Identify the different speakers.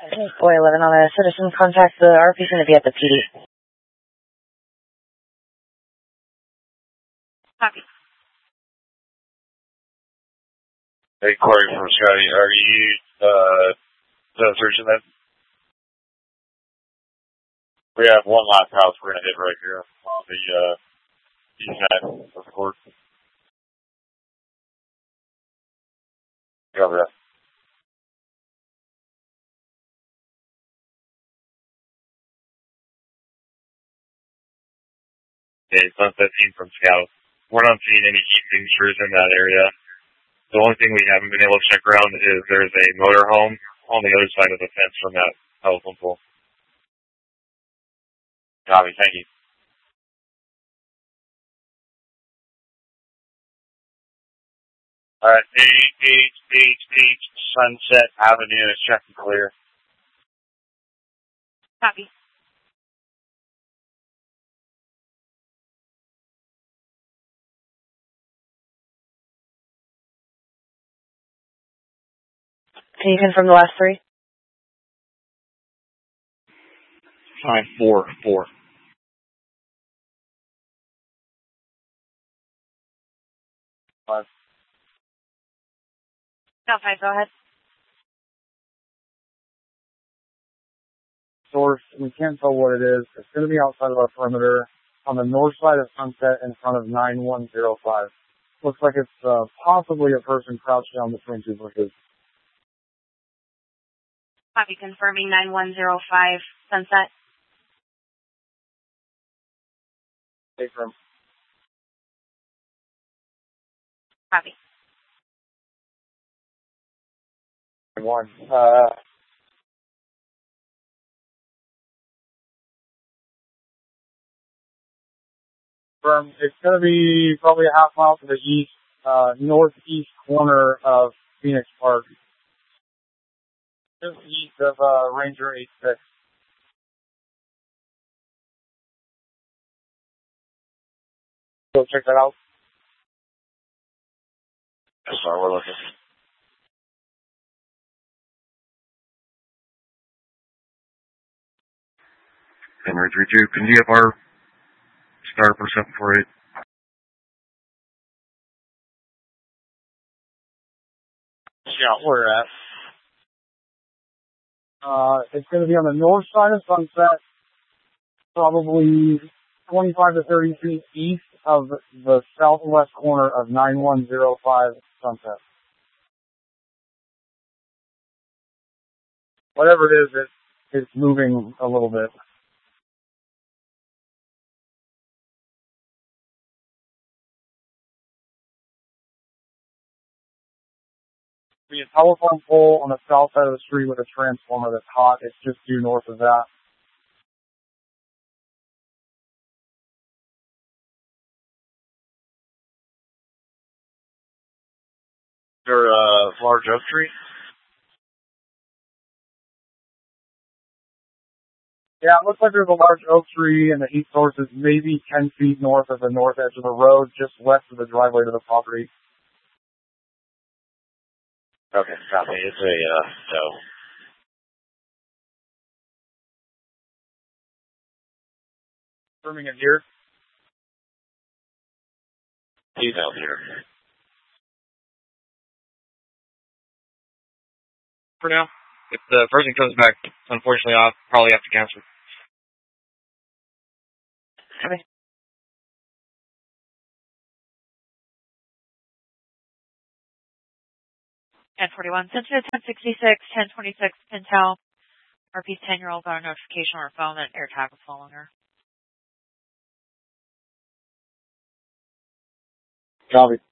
Speaker 1: Boy 11 on a citizen, contact the RP's going to be at the PD.
Speaker 2: Copy.
Speaker 3: Hey, Corey from Scotty, are you done searching that? We have one last house we're going to hit right here on the east side of the court. Cover that. Okay, Sunset team from Scout. We're not seeing any heat signatures in that area. The only thing we haven't been able to check around is there's a motorhome on the other side of the fence from that telephone pole. Copy, thank you. Alright, 888 Sunset Avenue is checked and clear.
Speaker 2: Copy.
Speaker 1: Can you confirm the last three?
Speaker 3: 544.
Speaker 2: No, 5, go ahead.
Speaker 4: Source, we can't tell what it is. It's going to be outside of our perimeter on the north side of Sunset in front of 9105. Looks like it's possibly a person crouched down between two bushes.
Speaker 2: Copy, confirming 9105 Sunset.
Speaker 4: Take room.
Speaker 2: Copy.
Speaker 4: One. It's going to be probably a half mile to the east, northeast corner of Phoenix Park. Just east of Ranger 86. Go check that out.
Speaker 3: That's why we're looking. Henry 32, can you have our star % for it?
Speaker 4: Yeah, where at? It's going to be on the north side of Sunset, probably 25 to 30 feet east of the southwest corner of 9105 Sunset. Whatever it is, it's moving a little bit. Be a telephone pole on the south side of the street with a transformer that's hot. It's just due north of that.
Speaker 3: Is there a large oak tree?
Speaker 4: Yeah, it looks like there's a large oak tree, and the heat source is maybe 10 feet north of the north edge of the road, just west of the driveway to the property.
Speaker 3: Okay, copy. It's a so.
Speaker 4: Confirming it here.
Speaker 3: Email here.
Speaker 5: For now, if the person comes back, unfortunately, I'll probably have to cancel.
Speaker 1: Copy.
Speaker 2: And 41, sensitive 1066, 1026, Pintel. RP's 10-year-old got a notification on her phone that an air tag was following her.
Speaker 4: Copy.